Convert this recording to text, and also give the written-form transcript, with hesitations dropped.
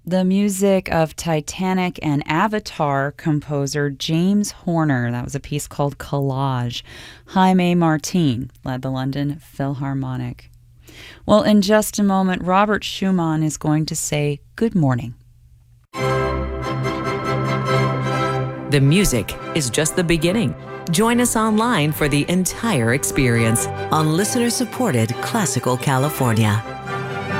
The music of Titanic and Avatar composer James Horner. That was a piece called Collage. Jaime Martin led the London Philharmonic. Well, in just a moment, Robert Schumann is going to say good morning. The music is just the beginning. Join us online for the entire experience on listener-supported Classical California.